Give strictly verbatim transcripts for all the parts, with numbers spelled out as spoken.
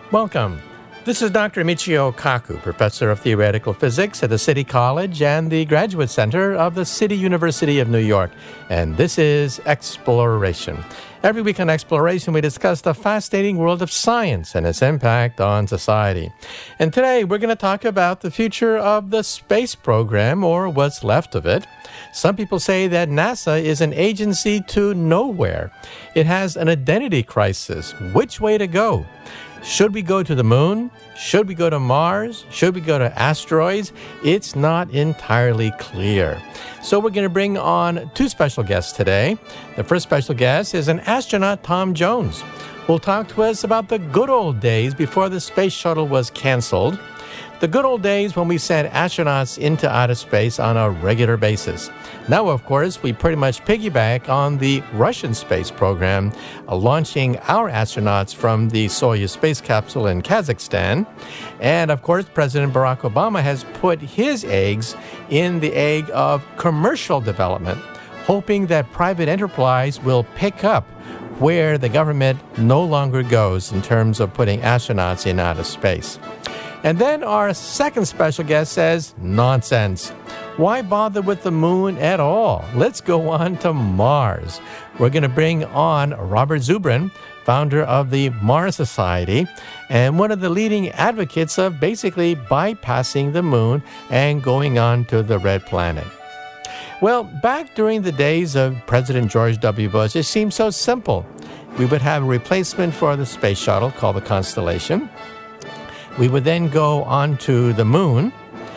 Welcome. This is Doctor Michio Kaku, Professor of Theoretical Physics at the City College and the Graduate Center of the City University of New York. And this is Exploration. Every week on Exploration, we discuss the fascinating world of science and its impact on society. And today, we're going to talk about the future of the space program, or what's left of it. Some people say that NASA is an agency to nowhere. It has an identity crisis. Which way to go? Should we go to the moon? Should we go to Mars? Should we go to asteroids? It's not entirely clear. So we're going to bring on two special guests today. The first special guest is an astronaut, Tom Jones, who will talk to us about the good old days before the space shuttle was canceled. The good old days when we sent astronauts into outer space on a regular basis. Now, of course, we pretty much piggyback on the Russian space program, uh, launching our astronauts from the Soyuz space capsule in Kazakhstan. And, of course, President Barack Obama has put his eggs in the egg of commercial development, hoping that private enterprise will pick up where the government no longer goes in terms of putting astronauts in outer space. And then our second special guest says, nonsense. Why bother with the moon at all? Let's go on to Mars. We're going to bring on Robert Zubrin, founder of the Mars Society, and one of the leading advocates of basically bypassing the moon and going on to the red planet. Well, back during the days of President George W. Bush, it seemed so simple. We would have a replacement for the space shuttle called the Constellation. We would then go on to the moon,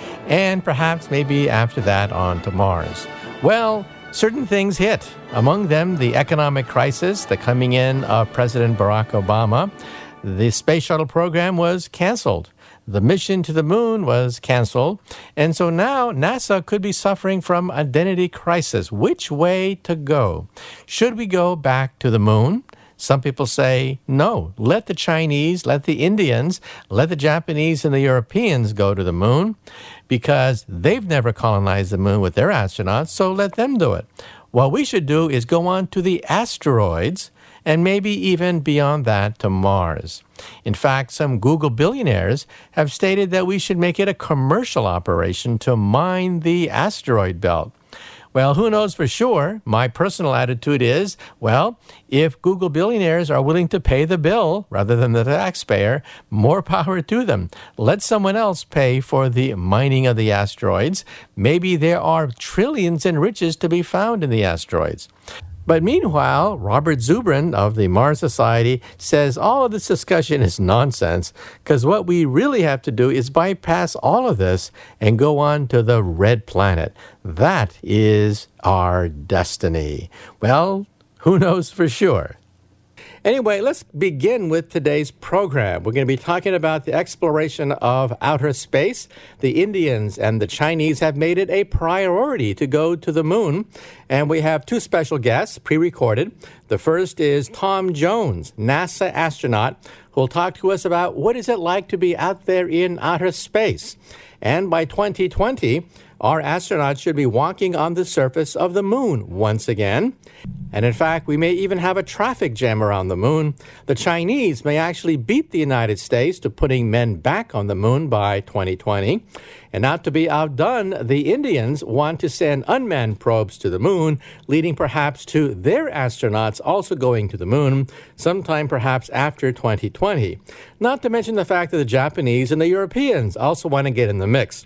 and perhaps maybe after that on to Mars. Well, certain things hit. Among them, the economic crisis, the coming in of President Barack Obama. The space shuttle program was canceled. The mission to the moon was canceled. And so now NASA could be suffering from identity crisis. Which way to go? Should we go back to the moon? Some people say, no, let the Chinese, let the Indians, let the Japanese and the Europeans go to the moon because they've never colonized the moon with their astronauts, so let them do it. What we should do is go on to the asteroids and maybe even beyond that to Mars. In fact, some Google billionaires have stated that we should make it a commercial operation to mine the asteroid belt. Well, who knows for sure? My personal attitude is, well, if Google billionaires are willing to pay the bill rather than the taxpayer, more power to them. Let someone else pay for the mining of the asteroids. Maybe there are trillions in riches to be found in the asteroids. But meanwhile, Robert Zubrin of the Mars Society says all of this discussion is nonsense because what we really have to do is bypass all of this and go on to the red planet. That is our destiny. Well, who knows for sure? Anyway, let's begin with today's program. We're going to be talking about the exploration of outer space. The Indians and the Chinese have made it a priority to go to the moon. And we have two special guests pre-recorded. The first is Tom Jones, NASA astronaut, who will talk to us about what is it like to be out there in outer space. And by twenty twenty, our astronauts should be walking on the surface of the moon once again. And in fact, we may even have a traffic jam around the moon. The Chinese may actually beat the United States to putting men back on the moon by twenty twenty. And not to be outdone, the Indians want to send unmanned probes to the moon, leading perhaps to their astronauts also going to the moon, sometime perhaps after twenty twenty. Not to mention the fact that the Japanese and the Europeans also want to get in the mix.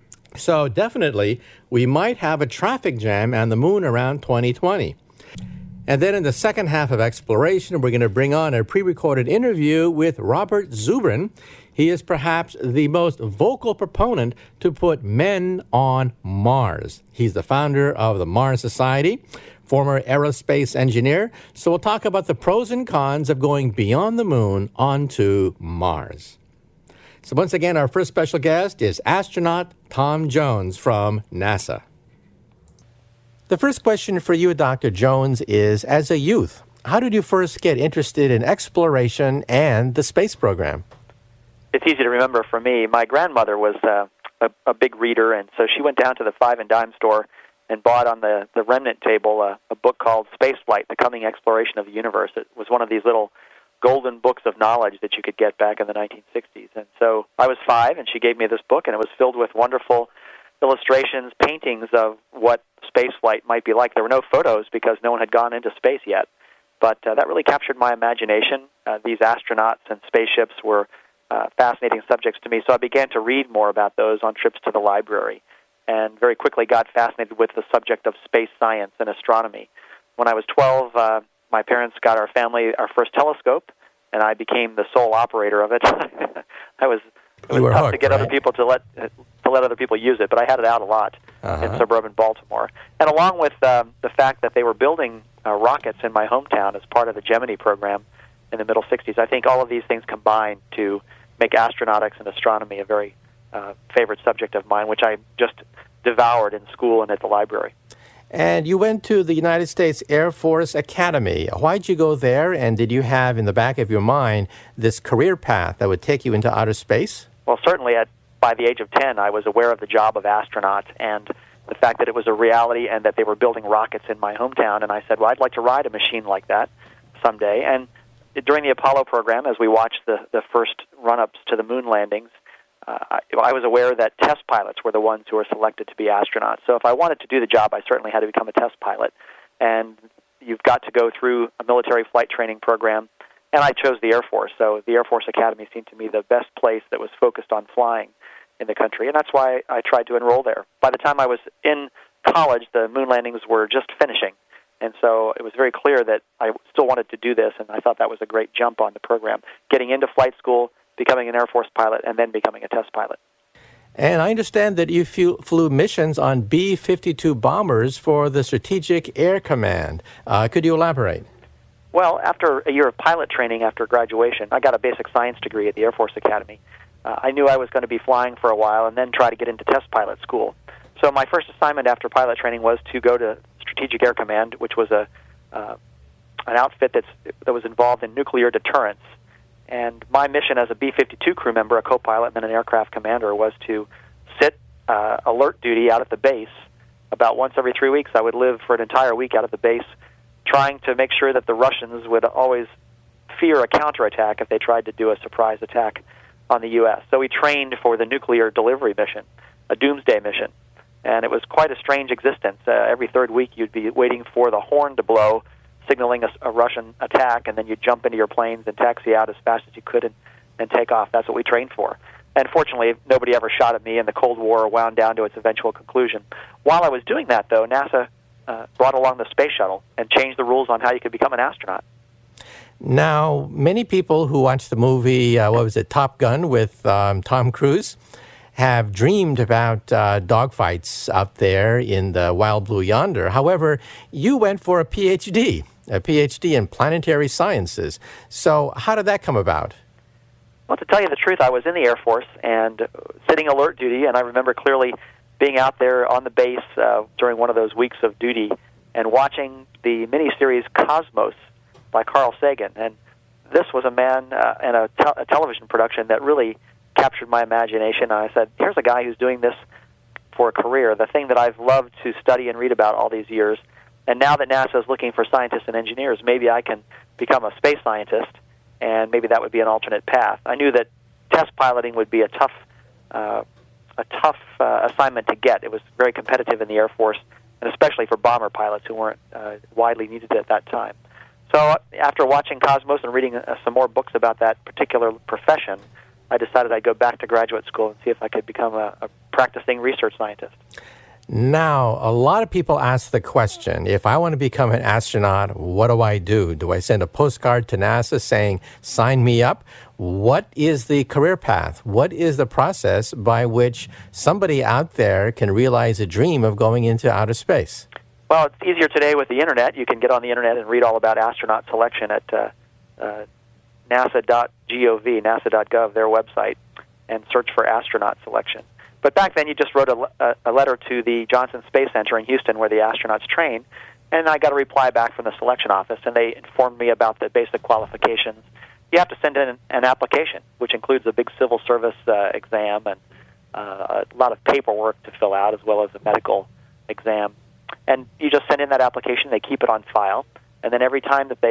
So definitely, we might have a traffic jam on the moon around twenty twenty. And then in the second half of Exploration, we're going to bring on a pre-recorded interview with Robert Zubrin. He is perhaps the most vocal proponent to put men on Mars. He's the founder of the Mars Society, former aerospace engineer. So we'll talk about the pros and cons of going beyond the moon onto Mars. So once again, our first special guest is astronaut Tom Jones from NASA. The first question for you, Doctor Jones, is as a youth, how did you first get interested in exploration and the space program? It's easy to remember for me. My grandmother was uh, a, a big reader, and so she went down to the five and dime store and bought on the, the remnant table uh, a book called Spaceflight, The Coming Exploration of the Universe. It was one of these little golden books of knowledge that you could get back in the nineteen sixties. And so I was five, and she gave me this book, and it was filled with wonderful illustrations, paintings of what space flight might be like. There were no photos because no one had gone into space yet, but uh, that really captured my imagination. Uh, these astronauts and spaceships were uh, fascinating subjects to me, so I began to read more about those on trips to the library, and very quickly got fascinated with the subject of space science and astronomy. When I was twelve, uh, my parents got our family our first telescope, and I became the sole operator of it. I was it was tough hooked, to get right? other people to let to let other people use it, but I had it out a lot Uh-huh. in suburban Baltimore. And along with um, the fact that they were building uh, rockets in my hometown as part of the Gemini program in the middle sixties, I think all of these things combined to make astronautics and astronomy a very uh, favorite subject of mine, which I just devoured in school and at the library. And you went to the United States Air Force Academy. Why'd you go there, and did you have in the back of your mind this career path that would take you into outer space? Well, certainly at by the age of ten, I was aware of the job of astronaut and the fact that it was a reality and that they were building rockets in my hometown. And I said, well, I'd like to ride a machine like that someday. And during the Apollo program, as we watched the, the first run-ups to the moon landings, uh, I, I was aware that test pilots were the ones who were selected to be astronauts. So if I wanted to do the job, I certainly had to become a test pilot. And you've got to go through a military flight training program. And I chose the Air Force. So the Air Force Academy seemed to me the best place that was focused on flying in the country, and that's why I tried to enroll there. By the time I was in college, the moon landings were just finishing, and so it was very clear that I still wanted to do this, and I thought that was a great jump on the program, getting into flight school, becoming an Air Force pilot, and then becoming a test pilot. And I understand that you flew, flew missions on B fifty-two bombers for the Strategic Air Command. Uh, could you elaborate? Well, after a year of pilot training after graduation, I got a basic science degree at the Air Force Academy. Uh, I knew I was going to be flying for a while and then try to get into test pilot school. So my first assignment after pilot training was to go to Strategic Air Command, which was a uh, an outfit that's, that was involved in nuclear deterrence. And my mission as a B fifty-two crew member, a co-pilot, and then an aircraft commander was to sit uh, alert duty out at the base. About once every three weeks, I would live for an entire week out at the base, trying to make sure that the Russians would always fear a counterattack if they tried to do a surprise attack on the U S So we trained for the nuclear delivery mission, a doomsday mission. And it was quite a strange existence. Uh, every third week you'd be waiting for the horn to blow, signaling a, a Russian attack, and then you'd jump into your planes and taxi out as fast as you could and, and take off. That's what we trained for. And fortunately, nobody ever shot at me, and the Cold War wound down to its eventual conclusion. While I was doing that, though, NASA uh, brought along the space shuttle and changed the rules on how you could become an astronaut. Now, many people who watched the movie, uh, what was it, Top Gun with um, Tom Cruise, have dreamed about uh, dogfights out there in the wild blue yonder. However, you went for a P H D, a P H D in planetary sciences. So how did that come about? Well, to tell you the truth, I was in the Air Force and sitting alert duty, and I remember clearly being out there on the base uh, during one of those weeks of duty and watching the miniseries Cosmos by Carl Sagan. And this was a man uh, and a, te- a television production that really captured my imagination. And I said, here's a guy who's doing this for a career, the thing that I've loved to study and read about all these years. And now that NASA is looking for scientists and engineers, maybe I can become a space scientist, and maybe that would be an alternate path. I knew that test piloting would be a tough uh, a tough uh, assignment to get. It was very competitive in the Air Force, and especially for bomber pilots who weren't uh, widely needed at that time. So after watching Cosmos and reading uh, some more books about that particular profession, I decided I'd go back to graduate school and see if I could become a, a practicing research scientist. Now, a lot of people ask the question, if I want to become an astronaut, what do I do? Do I send a postcard to NASA saying, sign me up? What is the career path? What is the process by which somebody out there can realize a dream of going into outer space? Well, it's easier today with the Internet. You can get on the Internet and read all about astronaut selection at uh, uh, nasa dot gov, nasa dot gov, their website, and search for astronaut selection. But back then, you just wrote a, a letter to the Johnson Space Center in Houston where the astronauts train, and I got a reply back from the selection office, and they informed me about the basic qualifications. You have to send in an application, which includes a big civil service uh, exam and uh, a lot of paperwork to fill out, as well as a medical exam. And you just send in that application, they keep it on file, and then every time that they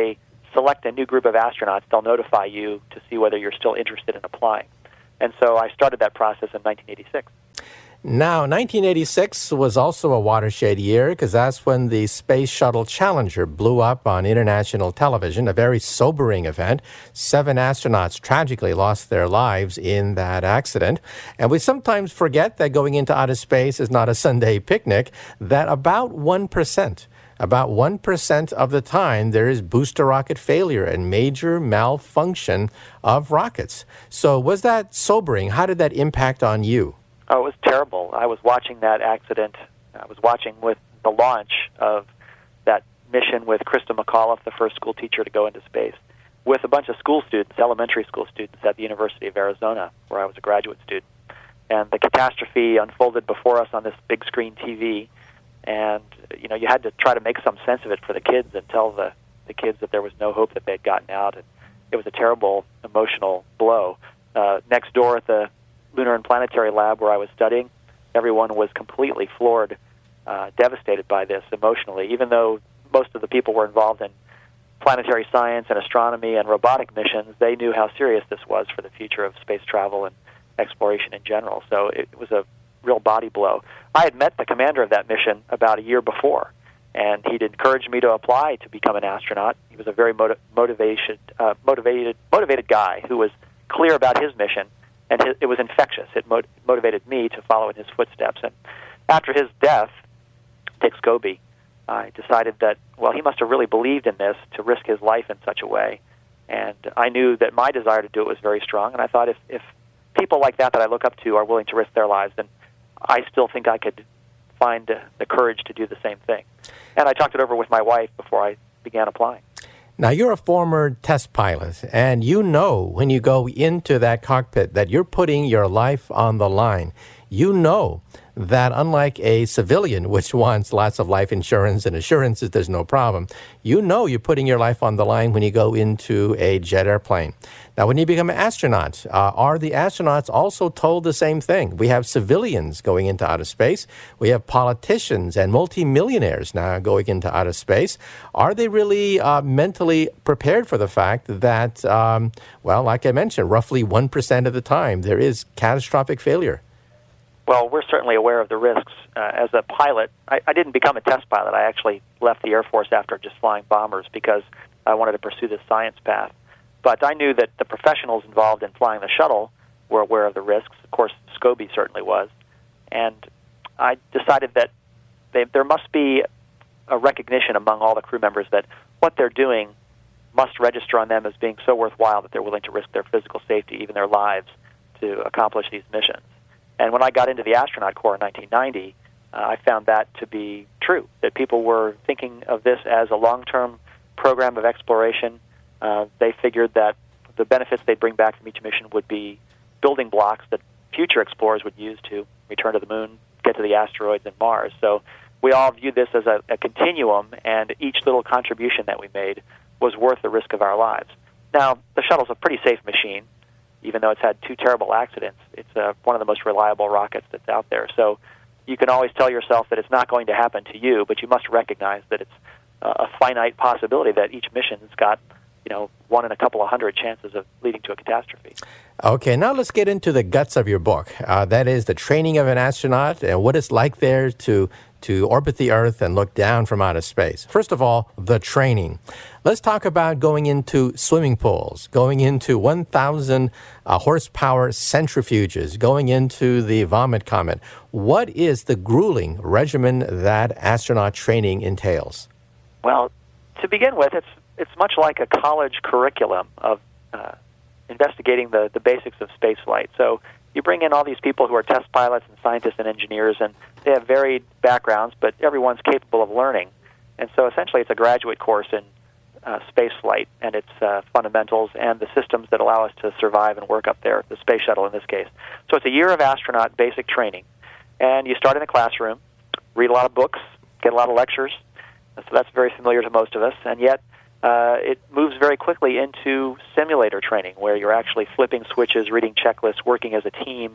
select a new group of astronauts, they'll notify you to see whether you're still interested in applying. And so I started that process in nineteen eighty-six. Now, nineteen eighty-six was also a watershed year because that's when the Space Shuttle Challenger blew up on international television, a very sobering event. Seven astronauts tragically lost their lives in that accident. And we sometimes forget that going into outer space is not a Sunday picnic, that about one percent About one percent of the time, there is booster rocket failure and major malfunction of rockets. So was that sobering? How did that impact on you? Oh, it was terrible. I was watching that accident. I was watching with the launch of that mission with Krista McAuliffe, the first school teacher to go into space, with a bunch of school students, elementary school students at the University of Arizona, where I was a graduate student. And the catastrophe unfolded before us on this big screen T V. And, you know, you had to try to make some sense of it for the kids and tell the, the kids that there was no hope that they'd gotten out. And it was a terrible emotional blow. Uh, next door at the Lunar and Planetary Lab where I was studying, everyone was completely floored, uh, devastated by this emotionally, even though most of the people were involved in planetary science and astronomy and robotic missions. They knew how serious this was for the future of space travel and exploration in general. So it was a real body blow. I had met the commander of that mission about a year before, and he'd encouraged me to apply to become an astronaut. He was a very motiv- motivation, uh, motivated, motivated guy who was clear about his mission, and his, it was infectious. It mot- motivated me to follow in his footsteps. And after his death, Dick Scobie, I decided that, well, he must have really believed in this to risk his life in such a way. And I knew that my desire to do it was very strong, and I thought if, if people like that that I look up to are willing to risk their lives, then I still think I could find uh, the courage to do the same thing. And I talked it over with my wife before I began applying. Now, you're a former test pilot, and you know when you go into that cockpit that you're putting your life on the line. You know that unlike a civilian, which wants lots of life insurance and assurances there's no problem, you know you're putting your life on the line when you go into a jet airplane. Now, when you become an astronaut, uh, are the astronauts also told the same thing? We have civilians going into outer space. We have politicians and multimillionaires now going into outer space. Are they really uh, mentally prepared for the fact that, um, well, like I mentioned, roughly one percent of the time there is catastrophic failure? Well, we're certainly aware of the risks. Uh, as a pilot, I, I didn't become a test pilot. I actually left the Air Force after just flying bombers because I wanted to pursue this science path. But I knew that the professionals involved in flying the shuttle were aware of the risks. Of course, Scobie certainly was. And I decided that they, there must be a recognition among all the crew members that what they're doing must register on them as being so worthwhile that they're willing to risk their physical safety, even their lives, to accomplish these missions. And when I got into the astronaut corps in nineteen ninety, uh, I found that to be true, that people were thinking of this as a long-term program of exploration. Uh, they figured that the benefits they'd bring back from each mission would be building blocks that future explorers would use to return to the moon, get to the asteroids and Mars. So we all viewed this as a, a continuum, and each little contribution that we made was worth the risk of our lives. Now, the shuttle's a pretty safe machine. Even though it's had two terrible accidents, it's uh, one of the most reliable rockets that's out there. So you can always tell yourself that it's not going to happen to you, but you must recognize that it's uh, a finite possibility that each mission's got, you know, one in a couple of hundred chances of leading to a catastrophe. Okay, now let's get into the guts of your book. Uh, that is the training of an astronaut and what it's like there to to orbit the Earth and look down from outer space. First of all, the training. Let's talk about going into swimming pools, going into one thousand uh, horsepower centrifuges, going into the vomit comet. What is the grueling regimen that astronaut training entails? Well, to begin with, it's it's much like a college curriculum of uh, investigating the, the basics of spaceflight. So you bring in all these people who are test pilots and scientists and engineers, and they have varied backgrounds, but everyone's capable of learning. And so essentially it's a graduate course in uh, space flight and its uh, fundamentals and the systems that allow us to survive and work up there, the space shuttle in this case. So it's a year of astronaut basic training. And you start in a classroom, read a lot of books, get a lot of lectures. So that's very familiar to most of us. And yet uh, it moves very quickly into simulator training, where you're actually flipping switches, reading checklists, working as a team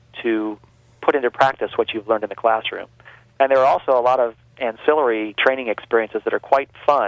to put into practice what you've learned in the classroom. And there are also a lot of ancillary training experiences that are quite fun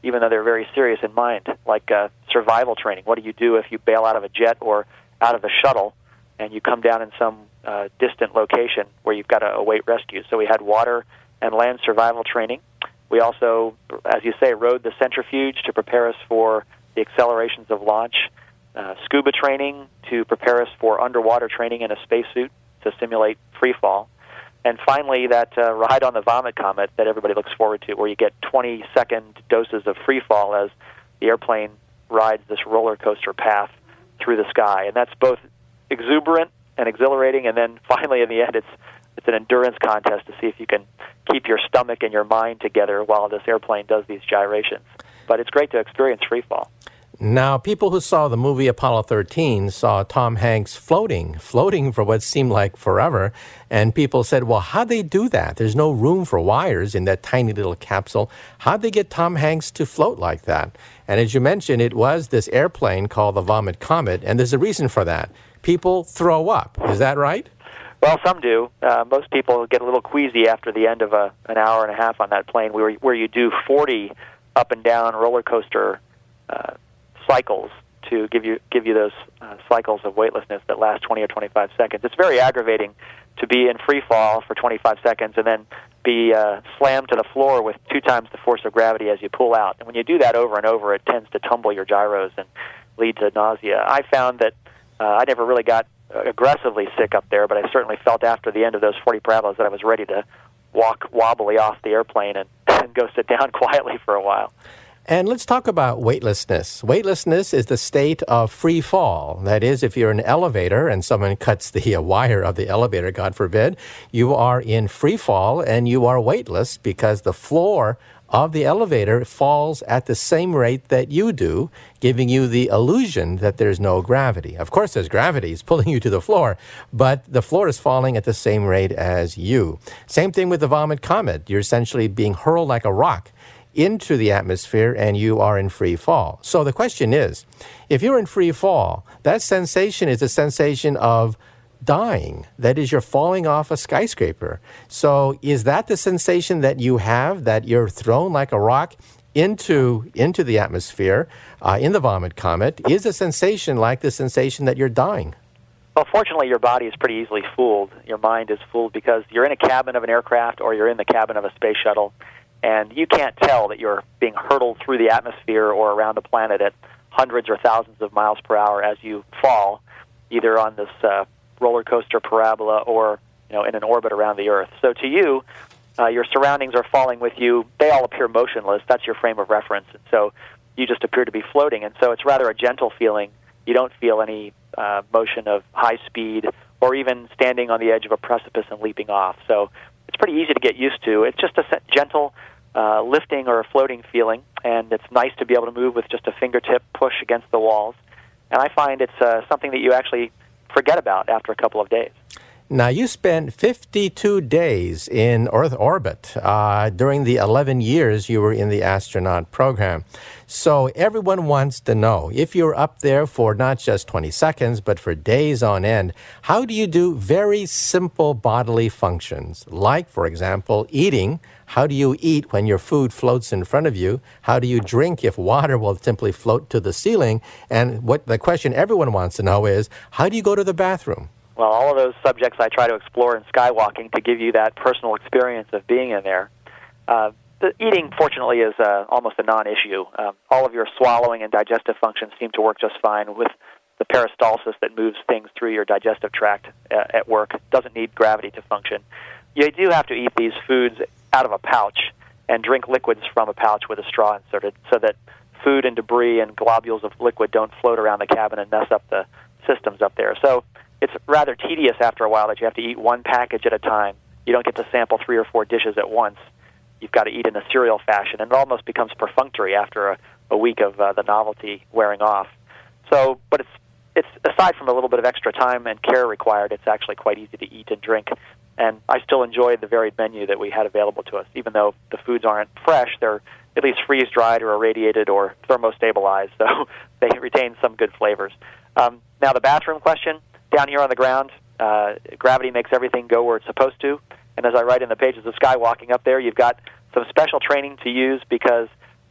even though they're very serious in mind, like uh, survival training. What do you do if you bail out of a jet or out of a shuttle and you come down in some uh, distant location where you've got to await rescue? So we had water and land survival training. We also, as you say, rode the centrifuge to prepare us for the accelerations of launch, uh, scuba training to prepare us for underwater training in a spacesuit to simulate free fall. And finally, that uh, ride on the Vomit Comet that everybody looks forward to, where you get twenty-second doses of free fall as the airplane rides this roller coaster path through the sky. And that's both exuberant and exhilarating, and then finally, in the end, it's it's an endurance contest to see if you can keep your stomach and your mind together while this airplane does these gyrations. But it's great to experience free fall. Now, people who saw the movie Apollo thirteen saw Tom Hanks floating, floating for what seemed like forever, and people said, well, how'd they do that? There's no room for wires in that tiny little capsule. How'd they get Tom Hanks to float like that? And as you mentioned, it was this airplane called the Vomit Comet, and there's a reason for that. People throw up. Is that right? Well, some do. Uh, most people get a little queasy after the end of a, an hour and a half on that plane, where, where you do forty up and down roller coaster uh, cycles to give you give you those uh, cycles of weightlessness that last twenty or twenty-five seconds. It's very aggravating to be in free fall for twenty-five seconds and then be uh, slammed to the floor with two times the force of gravity as you pull out. And when you do that over and over, it tends to tumble your gyros and lead to nausea. I found that uh, I never really got aggressively sick up there, but I certainly felt after the end of those forty parabolas that I was ready to walk wobbly off the airplane and, and go sit down quietly for a while. And let's talk about weightlessness. Weightlessness is the state of free fall. That is, if you're in an elevator and someone cuts the uh, wire of the elevator, God forbid, you are in free fall and you are weightless because the floor of the elevator falls at the same rate that you do, giving you the illusion that there's no gravity. Of course, there's gravity. It's pulling you to the floor, but the floor is falling at the same rate as you. Same thing with the Vomit Comet. You're essentially being hurled like a rock into the atmosphere and you are in free fall. So the question is, if you're in free fall, that sensation is a sensation of dying. That is, you're falling off a skyscraper. So is that the sensation that you have, that you're thrown like a rock into, into the atmosphere uh, in the Vomit Comet? Is a sensation like the sensation that you're dying? Well, fortunately, your body is pretty easily fooled. Your mind is fooled because you're in a cabin of an aircraft or you're in the cabin of a space shuttle, and you can't tell that you're being hurtled through the atmosphere or around the planet at hundreds or thousands of miles per hour as you fall, either on this uh, roller coaster parabola or, you know, in an orbit around the Earth. So to you, uh, your surroundings are falling with you. They all appear motionless. That's your frame of reference. And so you just appear to be floating. And so it's rather a gentle feeling. You don't feel any uh, motion of high speed or even standing on the edge of a precipice and leaping off. So it's pretty easy to get used to. It's just a gentle uh, lifting or a floating feeling, and it's nice to be able to move with just a fingertip push against the walls. And I find it's uh, something that you actually forget about after a couple of days. Now, you spent fifty-two days in Earth orbit uh, during the eleven years you were in the astronaut program. So everyone wants to know, if you're up there for not just twenty seconds, but for days on end, how do you do very simple bodily functions? Like, for example, eating. How do you eat when your food floats in front of you? How do you drink if water will simply float to the ceiling? And what the question everyone wants to know is, how do you go to the bathroom? Well, all of those subjects I try to explore in skywalking to give you that personal experience of being in there. Uh, the eating, fortunately, is uh, almost a non-issue. Um, all of your swallowing and digestive functions seem to work just fine with the peristalsis that moves things through your digestive tract uh, at work. It doesn't need gravity to function. You do have to eat these foods out of a pouch and drink liquids from a pouch with a straw inserted so that food and debris and globules of liquid don't float around the cabin and mess up the systems up there. So it's rather tedious after a while that you have to eat one package at a time. You don't get to sample three or four dishes at once. You've got to eat in a serial fashion, and it almost becomes perfunctory after a, a week of uh, the novelty wearing off. So, but it's it's aside from a little bit of extra time and care required, it's actually quite easy to eat and drink. And I still enjoy the varied menu that we had available to us, even though the foods aren't fresh. They're at least freeze-dried or irradiated or thermostabilized, so they retain some good flavors. Um, now, the bathroom question. Down here on the ground, uh, gravity makes everything go where it's supposed to. And as I write in the pages of Skywalking up there, you've got some special training to use because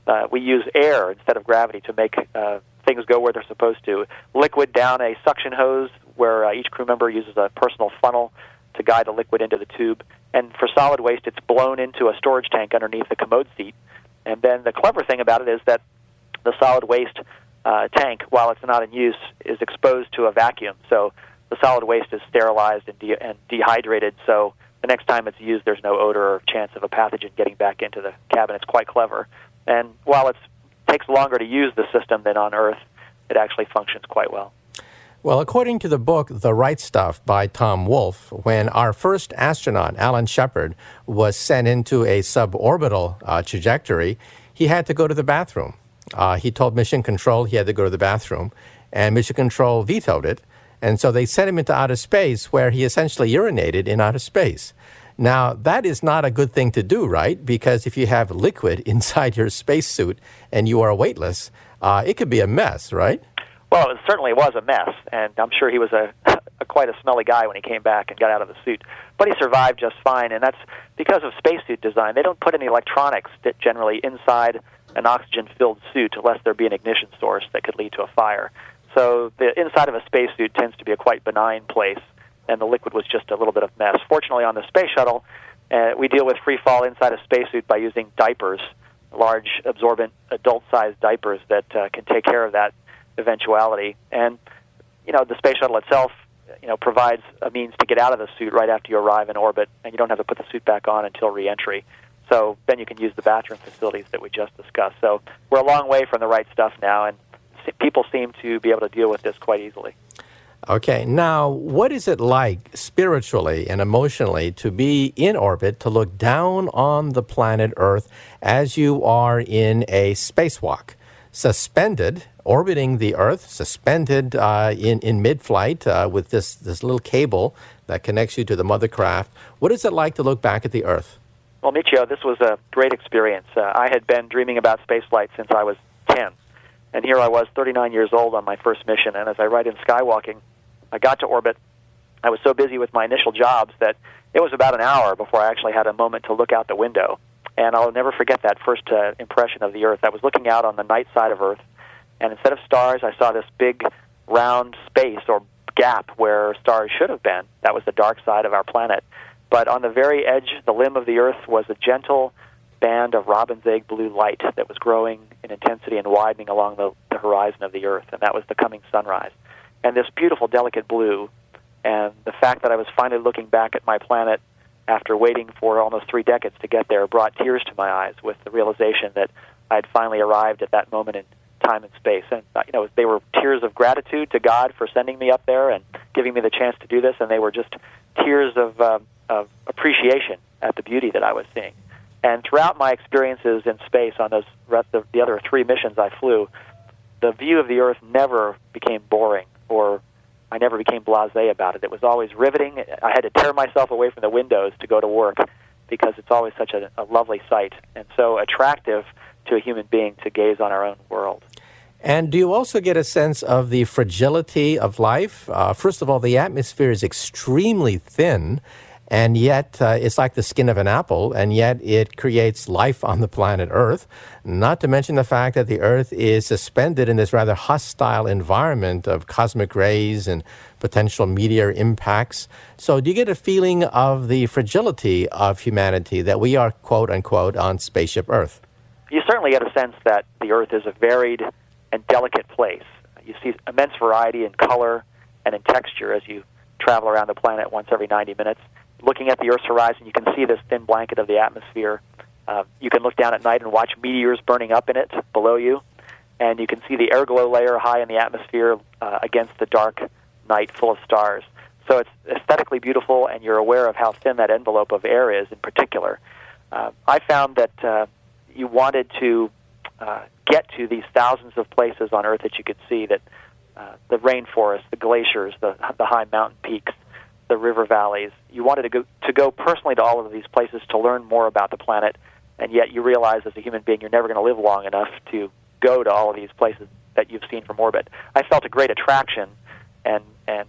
uh, we use air instead of gravity to make uh, things go where they're supposed to. Liquid down a suction hose where uh, each crew member uses a personal funnel to guide the liquid into the tube. And for solid waste, it's blown into a storage tank underneath the commode seat. And then the clever thing about it is that the solid waste uh, tank, while it's not in use, is exposed to a vacuum. So the solid waste is sterilized and, de- and dehydrated, so the next time it's used, there's no odor or chance of a pathogen getting back into the cabin. It's quite clever. And while it takes longer to use the system than on Earth, it actually functions quite well. Well, according to the book, The Right Stuff by Tom Wolfe, when our first astronaut, Alan Shepard, was sent into a suborbital uh, trajectory, he had to go to the bathroom. Uh, he told Mission Control he had to go to the bathroom, and Mission Control vetoed it. And so they sent him into outer space where he essentially urinated in outer space. Now, that is not a good thing to do, right? Because if you have liquid inside your spacesuit and you are weightless, uh, it could be a mess, right? Well, it certainly was a mess, and I'm sure he was a, a quite a smelly guy when he came back and got out of the suit. But he survived just fine, and that's because of spacesuit design. They don't put any electronics that generally inside an oxygen-filled suit unless there be an ignition source that could lead to a fire. So the inside of a spacesuit tends to be a quite benign place, and the liquid was just a little bit of mess. Fortunately, on the space shuttle, uh, we deal with free fall inside a spacesuit by using diapers, large, absorbent, adult-sized diapers that uh, can take care of that eventuality. And, you know, the space shuttle itself, you know, provides a means to get out of the suit right after you arrive in orbit, and you don't have to put the suit back on until re-entry. So then you can use the bathroom facilities that we just discussed. So we're a long way from the right stuff now, and people seem to be able to deal with this quite easily. Okay, now what is it like spiritually and emotionally to be in orbit, to look down on the planet Earth as you are in a spacewalk, suspended, orbiting the Earth, suspended uh, in, in mid-flight uh, with this, this little cable that connects you to the mother craft? What is it like to look back at the Earth? Well, Michio, this was a great experience. Uh, I had been dreaming about spaceflight since I was ten. And here I was, thirty-nine years old on my first mission, and as I write in Skywalking, I got to orbit. I was so busy with my initial jobs that it was about an hour before I actually had a moment to look out the window. And I'll never forget that first uh, impression of the Earth. I was looking out on the night side of Earth, and instead of stars, I saw this big, round space or gap where stars should have been. That was the dark side of our planet. But on the very edge, the limb of the Earth, was a gentle band of robin's egg blue light that was growing in intensity and widening along the, the horizon of the Earth, and that was the coming sunrise. And this beautiful, delicate blue, and the fact that I was finally looking back at my planet after waiting for almost three decades to get there, brought tears to my eyes with the realization that I had finally arrived at that moment in time and space. And you know, they were tears of gratitude to God for sending me up there and giving me the chance to do this, and they were just tears of, uh, of appreciation at the beauty that I was seeing. And throughout my experiences in space on those the, the other three missions I flew, the view of the Earth never became boring, or I never became blasé about it. It was always riveting. I had to tear myself away from the windows to go to work because it's always such a, a lovely sight and so attractive to a human being to gaze on our own world. And do you also get a sense of the fragility of life? Uh, first of all, the atmosphere is extremely thin, and yet uh, it's like the skin of an apple, and yet it creates life on the planet Earth, not to mention the fact that the Earth is suspended in this rather hostile environment of cosmic rays and potential meteor impacts. So do you get a feeling of the fragility of humanity that we are, quote unquote, on spaceship Earth? You certainly get a sense that the Earth is a varied and delicate place. You see immense variety in color and in texture as you travel around the planet once every ninety minutes. Looking at the Earth's horizon, you can see this thin blanket of the atmosphere. Uh, you can look down at night and watch meteors burning up in it below you, and you can see the air glow layer high in the atmosphere uh, against the dark night full of stars. So it's aesthetically beautiful, and you're aware of how thin that envelope of air is in particular. Uh, I found that uh, you wanted to uh, get to these thousands of places on Earth that you could see, that uh, the rainforests, the glaciers, the, the high mountain peaks, the river valleys. You wanted to go to go personally to all of these places to learn more about the planet, and yet you realize as a human being you're never going to live long enough to go to all of these places that you've seen from orbit. I felt a great attraction and and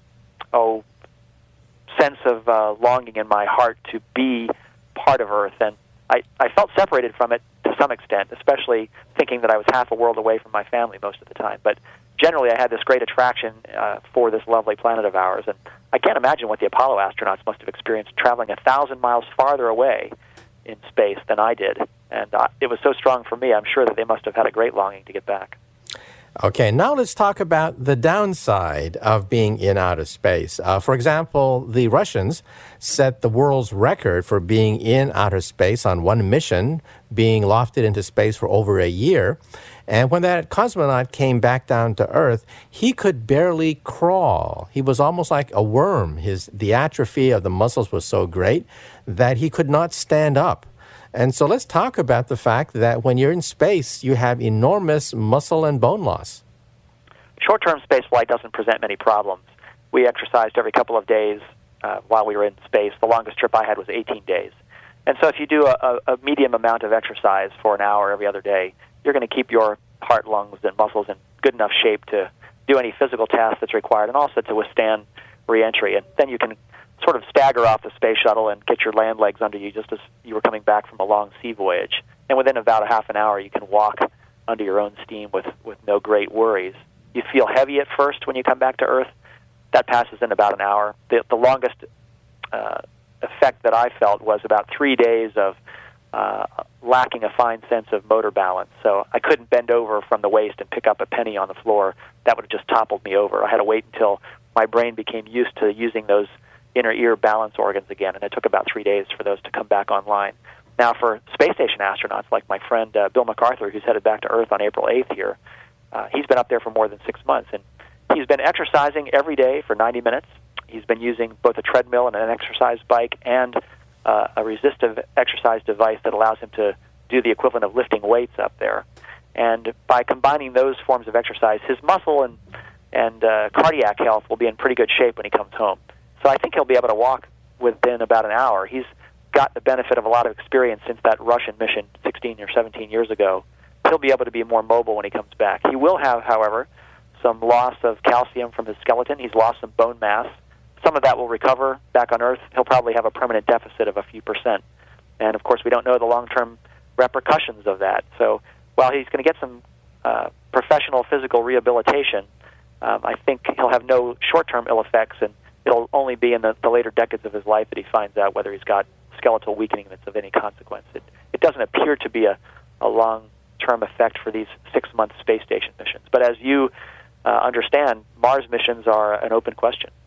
oh sense of uh, longing in my heart to be part of Earth, and I, I felt separated from it to to some extent, especially thinking that I was half a world away from my family most of the time. But generally, I had this great attraction uh, for this lovely planet of ours, and I can't imagine what the Apollo astronauts must have experienced traveling a thousand miles farther away in space than I did. And uh, it was so strong for me, I'm sure that they must have had a great longing to get back. Okay, now let's talk about the downside of being in outer space. Uh, for example, the Russians set the world's record for being in outer space on one mission, being lofted into space for over a year. And when that cosmonaut came back down to Earth, he could barely crawl. He was almost like a worm. His, the atrophy of the muscles was so great that he could not stand up. And so let's talk about the fact that when you're in space, you have enormous muscle and bone loss. Short-term space flight doesn't present many problems. We exercised every couple of days uh, while we were in space. The longest trip I had was eighteen days. And so if you do a, a medium amount of exercise for an hour every other day, you're going to keep your heart, lungs, and muscles in good enough shape to do any physical task that's required and also to withstand re-entry. And then you can sort of stagger off the space shuttle and get your land legs under you just as you were coming back from a long sea voyage. And within about a half an hour, you can walk under your own steam with, with no great worries. You feel heavy at first when you come back to Earth. That passes in about an hour. The, the longest uh, effect that I felt was about three days of uh, lacking a fine sense of motor balance. So I couldn't bend over from the waist and pick up a penny on the floor. That would have just toppled me over. I had to wait until my brain became used to using those inner ear balance organs again, and it took about three days for those to come back online. Now, for space station astronauts like my friend uh, Bill MacArthur, who's headed back to Earth on April eighth here, uh, he's been up there for more than six months, and he's been exercising every day for ninety minutes. He's been using both a treadmill and an exercise bike and uh, a resistive exercise device that allows him to do the equivalent of lifting weights up there. And by combining those forms of exercise, his muscle and, and uh, cardiac health will be in pretty good shape when he comes home. So I think he'll be able to walk within about an hour. He's got the benefit of a lot of experience since that Russian mission sixteen or seventeen years ago. He'll be able to be more mobile when he comes back. He will have, however, some loss of calcium from his skeleton. He's lost some bone mass. Some of that will recover back on Earth. He'll probably have a permanent deficit of a few percent. And, of course, we don't know the long-term repercussions of that. So while he's going to get some uh, professional physical rehabilitation, um, I think he'll have no short-term ill effects, and it'll only be in the, the later decades of his life that he finds out whether he's got skeletal weakening that's of any consequence. It, it doesn't appear to be a, a long-term effect for these six-month space station missions. But as you uh, understand, Mars missions are an open question.